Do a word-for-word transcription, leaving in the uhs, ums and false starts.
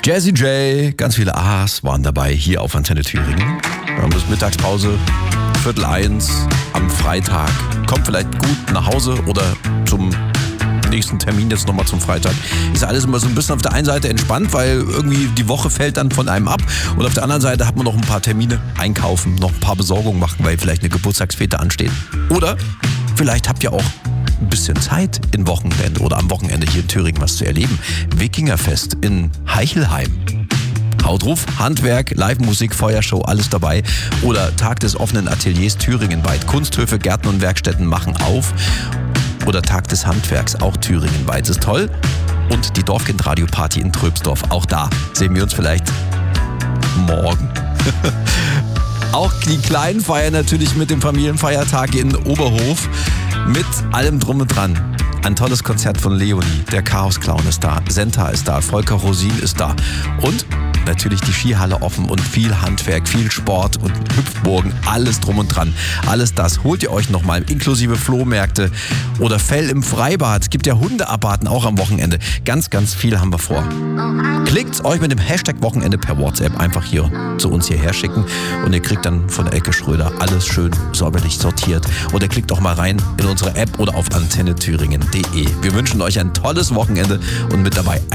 Jazzy J, ganz viele A's waren dabei hier auf Antenne Thüringen. Wir haben bis Mittagspause, Viertel eins am Freitag. Kommt vielleicht gut nach Hause oder zum nächsten Termin jetzt nochmal zum Freitag. Ist alles immer so ein bisschen auf der einen Seite entspannt, weil irgendwie die Woche fällt dann von einem ab. Und auf der anderen Seite hat man noch ein paar Termine einkaufen, noch ein paar Besorgungen machen, weil vielleicht eine Geburtstagsfete ansteht. Oder vielleicht habt ihr auch ein bisschen Zeit in Wochenende oder am Wochenende hier in Thüringen was zu erleben. Wikingerfest in Heichelheim. Hautruf, Handwerk, Live-Musik, Feuershow, alles dabei. Oder Tag des offenen Ateliers thüringenweit. Kunsthöfe, Gärten und Werkstätten machen auf. Oder Tag des Handwerks, auch thüringenweit. Das ist toll. Und die Dorfkind-Radio-Party in Tröbsdorf. Auch da sehen wir uns vielleicht morgen. Auch die Kleinen feiern natürlich mit dem Familienfeiertag in Oberhof. Mit allem drum und dran. Ein tolles Konzert von Leonie. Der Chaos-Clown ist da. Senta ist da. Volker Rosin ist da. Und natürlich die Skihalle offen und viel Handwerk, viel Sport und Hüpfburgen, alles drum und dran. Alles das holt ihr euch nochmal, inklusive Flohmärkte oder Fell im Freibad. Es gibt ja Hundeabarten auch am Wochenende. Ganz, ganz viel haben wir vor. Klickt's euch mit dem Hashtag Wochenende per WhatsApp einfach hier zu uns hierher schicken und ihr kriegt dann von Elke Schröder alles schön säuberlich sortiert. Oder klickt auch mal rein in unsere App oder auf antenne thüringen punkt de. Wir wünschen euch ein tolles Wochenende und mit dabei